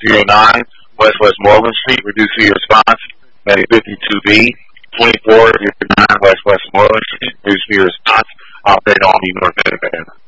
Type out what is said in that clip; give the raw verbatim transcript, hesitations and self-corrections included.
zero nine West Westmoreland Street, reduce your response. Medic fifty-two B, twenty-four zero nine West Westmoreland Street, reduce your response. Operator Army North End.